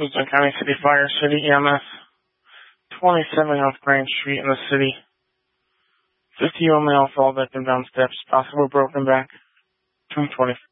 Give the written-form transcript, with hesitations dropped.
Lisbon County City Fire, City EMS, 27 North Grand Street in the city. 50-year-old male fall victim down steps, possible broken back, 2:20.